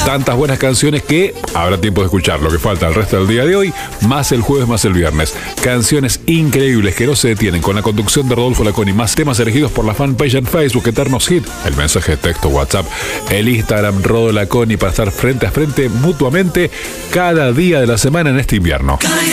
Tantas buenas canciones que habrá tiempo de escuchar lo que falta el resto del día de hoy, más el jueves, más el viernes. Canciones increíbles que no se detienen, con la conducción de Rodolfo Laconi, más temas elegidos por la fanpage en Facebook, Eternos Hit, el mensaje de texto WhatsApp, el Instagram Rodo Laconi, para estar frente a frente mutuamente cada día de la semana en este invierno.